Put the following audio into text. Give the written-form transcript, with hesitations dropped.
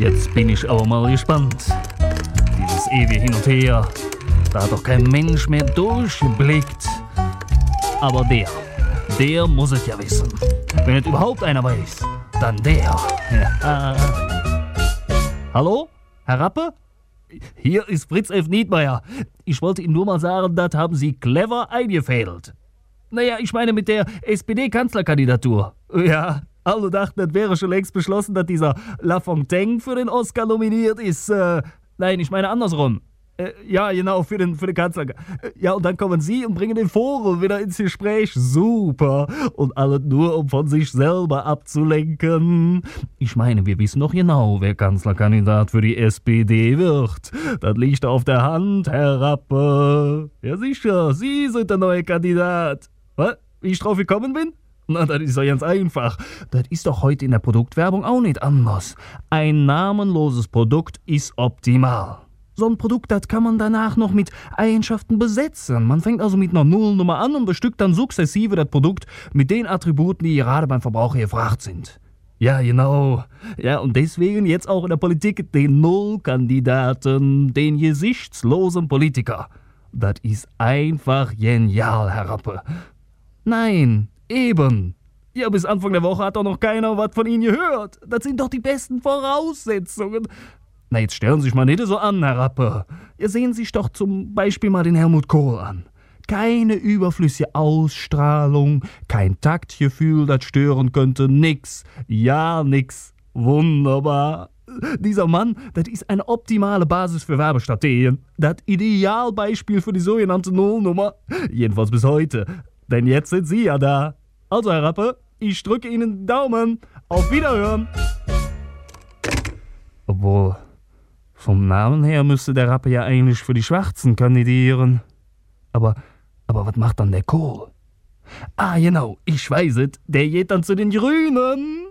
Jetzt bin ich aber mal gespannt. Dieses ewige Hin und Her, da hat doch kein Mensch mehr durchgeblickt. Aber der muss es ja wissen. Wenn es überhaupt einer weiß, dann der. Ja. Hallo, Herr Rappe? Hier ist Fritz F. Niedmeyer. Ich wollte Ihnen nur mal sagen, das haben Sie clever eingefädelt. Naja, ich meine mit der SPD-Kanzlerkandidatur. Ja, alle dachten, das wäre schon längst beschlossen, dass dieser Lafontaine für den Oscar nominiert ist. Nein, ich meine andersrum. Ja, genau, für den Kanzler. Ja, und dann kommen Sie und bringen den Vogel wieder ins Gespräch. Super. Und alles nur, um von sich selber abzulenken. Ich meine, wir wissen doch genau, wer Kanzlerkandidat für die SPD wird. Das liegt auf der Hand, Herr Rappe. Ja, sicher, Sie sind der neue Kandidat. Was? Wie ich drauf gekommen bin? Na, das ist doch ganz einfach. Das ist doch heute in der Produktwerbung auch nicht anders. Ein namenloses Produkt ist optimal. So ein Produkt, das kann man danach noch mit Eigenschaften besetzen. Man fängt also mit einer Nullnummer an und bestückt dann sukzessive das Produkt mit den Attributen, die gerade beim Verbraucher gefragt sind. Ja, genau. Ja, und deswegen jetzt auch in der Politik den Nullkandidaten, den gesichtslosen Politiker. Das ist einfach genial, Herr Rappe. Nein, eben. Ja, bis Anfang der Woche hat doch noch keiner was von Ihnen gehört. Das sind doch die besten Voraussetzungen. Na, jetzt stellen Sie sich mal nicht so an, Herr Rappe. Ja, sehen Sie sich doch zum Beispiel mal den Helmut Kohl an. Keine überflüssige Ausstrahlung, kein Taktgefühl, das stören könnte, nix. Ja, nix. Wunderbar. Dieser Mann, das ist eine optimale Basis für Werbestrategien. Das Idealbeispiel für die sogenannte Nullnummer. Jedenfalls bis heute. Denn jetzt sind Sie ja da. Also, Herr Rappe, ich drücke Ihnen den Daumen. Auf Wiederhören. Obwohl, vom Namen her müsste der Rappe ja eigentlich für die Schwarzen kandidieren. Aber was macht dann der Kohl? Ah, genau, ich weiß es. Der geht dann zu den Grünen.